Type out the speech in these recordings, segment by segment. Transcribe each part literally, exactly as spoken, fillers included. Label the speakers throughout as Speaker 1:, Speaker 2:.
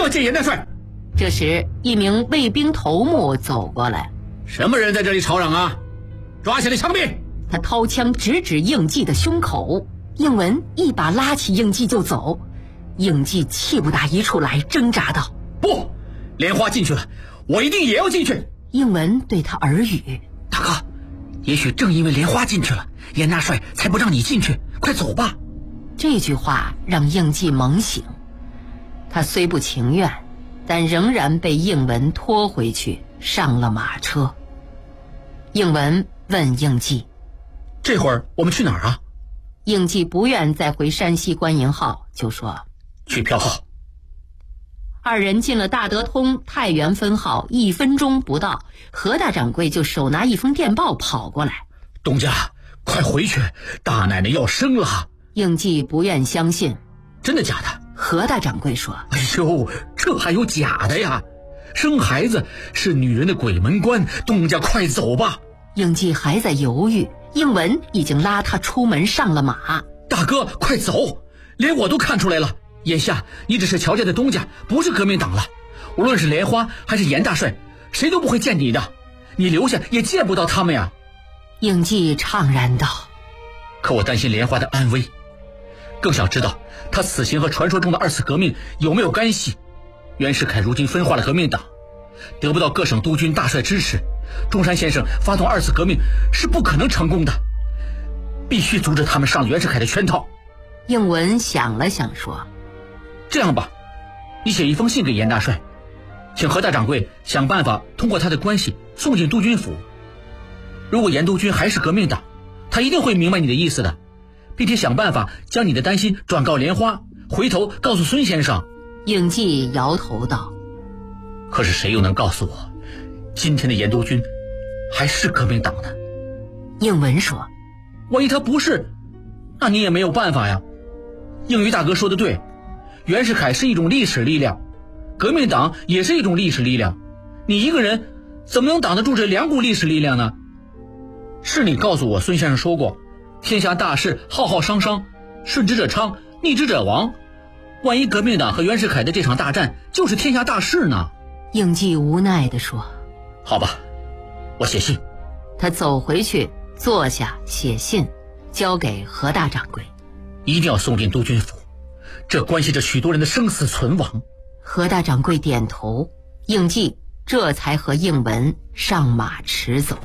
Speaker 1: 要见严大帅。
Speaker 2: 这时，一名卫兵头目走过来。
Speaker 1: 什么人在这里吵嚷啊？抓起来枪毙！
Speaker 2: 他掏枪直指应季的胸口，应文一把拉起应季就走。应季气不打一处来，挣扎道：
Speaker 1: 不，莲花进去了，我一定也要进去。
Speaker 2: 应文对他耳语：
Speaker 3: 大哥，也许正因为莲花进去了，严大帅才不让你进去，快走吧。
Speaker 2: 这句话让应季猛醒，他虽不情愿，但仍然被应文拖回去，上了马车。应文问应季：
Speaker 1: 这会儿我们去哪儿啊？
Speaker 2: 应季不愿再回山西关营号，就说：
Speaker 1: 去票号。
Speaker 2: 二人进了大德通太原分号，一分钟不到，何大掌柜就手拿一封电报跑过来：
Speaker 1: 东家，快回去，大奶奶要生了。
Speaker 2: 应季不愿相信：
Speaker 1: 真的假的？
Speaker 2: 何大掌柜说：
Speaker 1: 哎呦，这还有假的呀？生孩子是女人的鬼门关，东家快走吧。
Speaker 2: 应季还在犹豫，应文已经拉他出门上了马。
Speaker 1: 大哥快走，连我都看出来了，眼下你只是乔家的东家，不是革命党了。无论是莲花还是严大帅，谁都不会见你的，你留下也见不到他们呀。
Speaker 2: 应季怅然道：
Speaker 1: 可我担心莲花的安危，更想知道他此行和传说中的二次革命有没有干系。袁世凯如今分化了革命党，得不到各省督军大帅支持，中山先生发动二次革命是不可能成功的，必须阻止他们上袁世凯的圈套。
Speaker 2: 应文想了想说：
Speaker 1: 这样吧，你写一封信给严大帅，请何大掌柜想办法通过他的关系送进督军府。如果严督军还是革命党，他一定会明白你的意思的，并且想办法将你的担心转告莲花，回头告诉孙先生。
Speaker 2: 应季摇头道：
Speaker 1: 可是谁又能告诉我，今天的严督军还是革命党呢？
Speaker 2: 应文说：
Speaker 1: 万一他不是，那你也没有办法呀。应于大哥说的对，袁世凯是一种历史力量，革命党也是一种历史力量，你一个人怎么能挡得住这两股历史力量呢？是你告诉我孙先生说过，天下大事浩浩汤汤，顺之者昌，逆之者亡，万一革命党和袁世凯的这场大战就是天下大事呢？
Speaker 2: 应季无奈地说：
Speaker 1: 好吧，我写信。
Speaker 2: 他走回去坐下写信，交给何大掌柜。
Speaker 1: 一定要送进督军府，这关系着许多人的生死存亡。
Speaker 2: 何大掌柜点头，应季这才和应文上马驰走。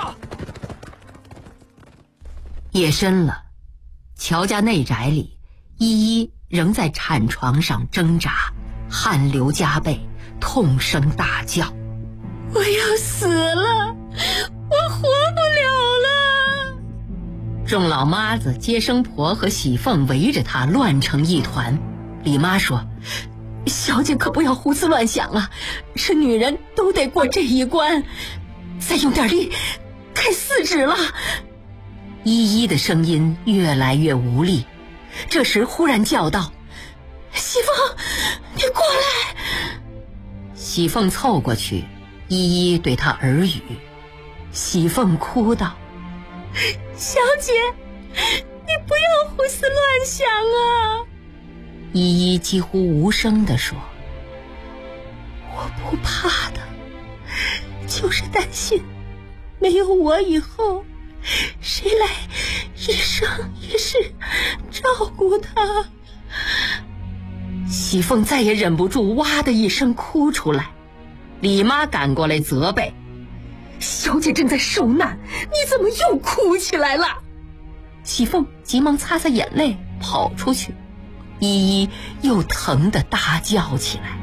Speaker 2: 夜深了，乔家内宅里，依依仍在产床上挣扎，汗流浃背，痛声大叫：我要死了，我活不了了。众老妈子、接生婆和喜凤围着她乱成一团。李妈说：小姐可不要胡思乱想啊，是女人都得过这一关，再用点力，开四指了。依依的声音越来越无力，这时忽然叫道：喜凤，你过来。喜凤凑过去，依依对她耳语。喜凤哭道：小姐，你不要胡思乱想啊。依依几乎无声地说：我不怕的，就是担心没有我以后，谁来一生一世照顾他。喜凤再也忍不住，哇的一声哭出来。李妈赶过来责备：小姐正在受难，你怎么又哭起来了？喜凤急忙擦擦眼泪跑出去，依依又疼得大叫起来。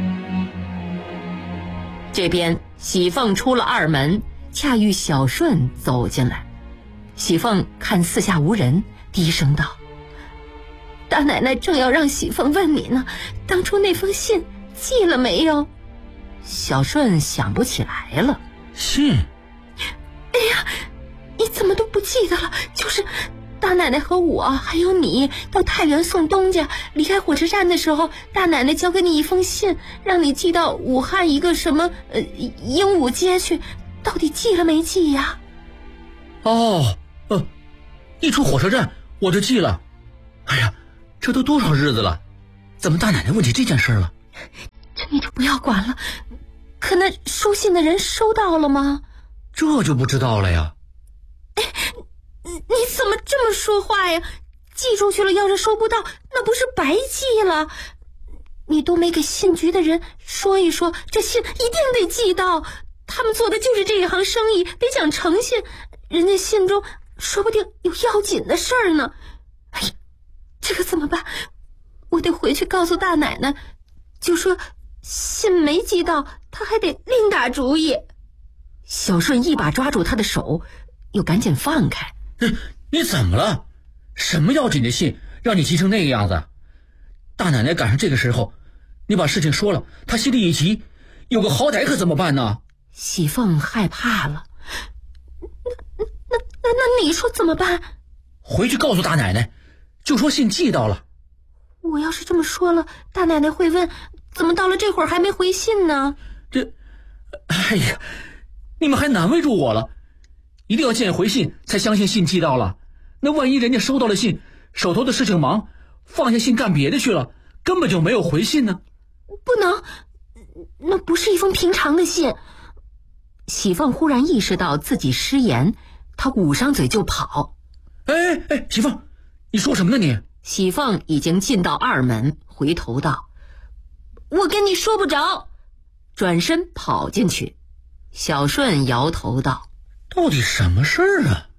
Speaker 2: 这边喜凤出了二门，恰遇小顺走进来。喜凤看四下无人，低声道：大奶奶正要让喜凤问你呢，当初那封信寄了没有？小顺想不起来了。
Speaker 1: 信？
Speaker 2: 哎呀，你怎么都不记得了？就是大奶奶和我还有你到太原送东家，离开火车站的时候，大奶奶交给你一封信，让你寄到武汉一个什么呃鹦鹉街去，到底寄了没寄呀？
Speaker 1: 哦，呃，一出火车站我就寄了。哎呀，这都多少日子了，怎么大奶奶问起这件事了？
Speaker 2: 你就不要管了。可那收信的人收到了吗？
Speaker 1: 这就不知道了呀。
Speaker 2: 哎，你怎么这么说话呀？寄出去了，要是收不到，那不是白寄了？你都没给信局的人说一说，这信一定得寄到。他们做的就是这一行生意，得讲诚信。人家信中说不定有要紧的事儿呢。哎呀，这可怎么办？我得回去告诉大奶奶，就说信没寄到，他还得另打主意。小顺一把抓住他的手，又赶紧放开。
Speaker 1: 你你怎么了？什么要紧的信让你急成那个样子？大奶奶赶上这个时候，你把事情说了，她心里一急，有个好歹可怎么办呢？
Speaker 2: 喜凤害怕了。那那那那你说怎么办？
Speaker 1: 回去告诉大奶奶，就说信寄到了。
Speaker 2: 我要是这么说了，大奶奶会问，怎么到了这会儿还没回信呢？
Speaker 1: 这，哎呀，你们还难为住我了。一定要见回信才相信信寄到了。那万一人家收到了信，手头的事情忙，放下信干别的去了，根本就没有回信呢。
Speaker 2: 不能，那不是一封平常的信。喜凤忽然意识到自己失言，她捂上嘴就跑。
Speaker 1: 哎哎，喜凤，你说什么呢你？
Speaker 2: 喜凤已经进到二门，回头道：“我跟你说不着。”转身跑进去。小顺摇头道：“
Speaker 1: 到底什么事儿啊？”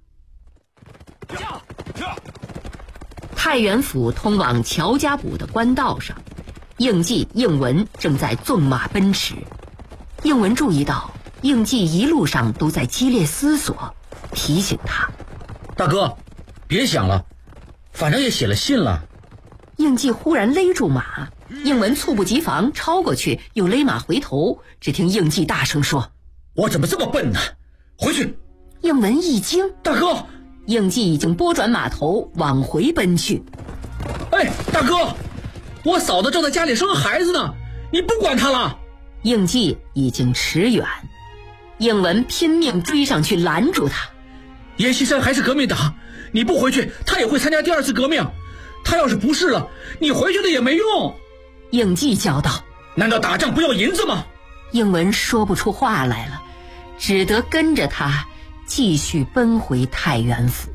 Speaker 2: 太原府通往乔家堡的官道上，应季、应文正在纵马奔驰。应文注意到应季一路上都在激烈思索，提醒他：“
Speaker 1: 大哥，别想了，反正也写了信了。”
Speaker 2: 应季忽然勒住马，应文猝不及防超过去，又勒马回头。只听应季大声说：“
Speaker 1: 我怎么这么笨呢？回去！”
Speaker 2: 应文一惊：“
Speaker 1: 大哥！”
Speaker 2: 应季已经拨转马头往回奔去。
Speaker 1: 哎，大哥，我嫂子正在家里生孩子呢，你不管她了。
Speaker 2: 应季已经迟远，应文拼命追上去拦住他。
Speaker 1: 阎锡山还是革命党，你不回去，他也会参加第二次革命。他要是不是了，你回去了也没用。
Speaker 2: 应季叫道：“
Speaker 1: 难道打仗不要银子吗？”
Speaker 2: 应文说不出话来了，只得跟着他继续奔回太原府。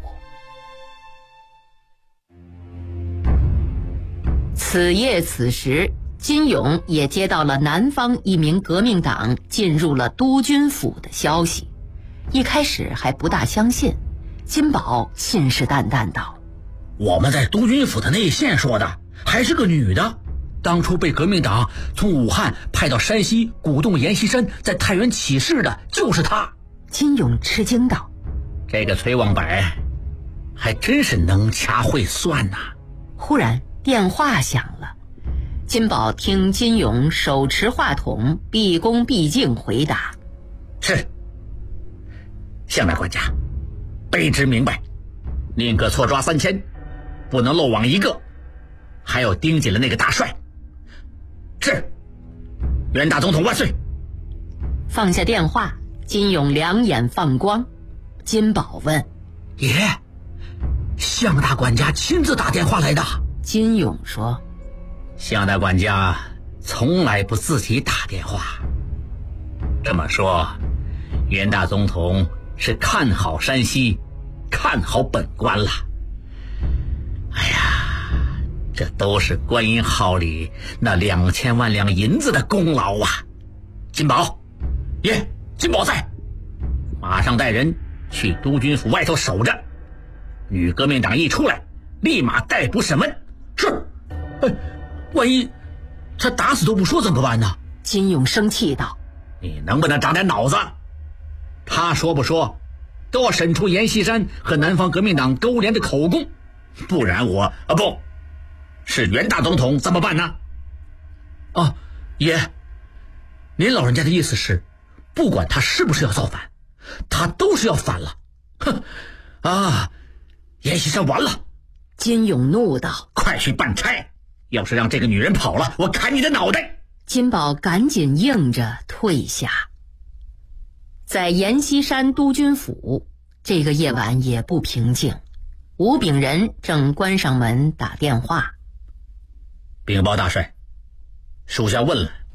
Speaker 2: 此夜此时，金勇也接到了南方一名革命党进入了督军府的消息。一开始还不大相信，金宝信誓旦旦道：“
Speaker 1: 我们在督军府的内线说的，还是个女的。当初被革命党从武汉派到山西鼓动阎锡山在太原起事的就是她。”
Speaker 2: 金勇吃惊道：“
Speaker 3: 这个崔望白还真是能掐会算呐、啊！”
Speaker 2: 忽然电话响了，金宝听金勇手持话筒，毕恭毕敬回答：“
Speaker 3: 是。向大管家，卑职明白，宁可错抓三千，不能漏网一个，还要盯紧了那个大帅。是，袁大总统万岁！”
Speaker 2: 放下电话，金勇两眼放光。金宝问：“
Speaker 3: 爷，向大管家亲自打电话来的？”
Speaker 2: 金勇说：“
Speaker 3: 向大管家从来不自己打电话。这么说，袁大总统是看好山西，看好本官了。哎呀，这都是观音号里那两千万两银子的功劳啊！金宝，爷，金宝在，马上带人去督军府外头守着，女革命党一出来，立马逮捕审问。
Speaker 1: 是。哎，万一他打死都不说怎么办呢？
Speaker 2: 金勇生气道：“
Speaker 3: 你能不能长点脑子？他说不说，都要审出阎锡山和南方革命党勾连的口供，不然我啊不是袁大总统怎么办呢？”
Speaker 1: 啊，爷，您老人家的意思是，不管他是不是要造反，他都是要反了。哼，啊，阎锡山完了！
Speaker 2: 金勇怒道：“
Speaker 3: 快去办差！要是让这个女人跑了，我砍你的脑袋！”
Speaker 2: 金宝赶紧应着退下。在阎锡山督军府，这个夜晚也不平静。吴炳仁正关上门打电话：“
Speaker 3: 禀报大帅，属下问了，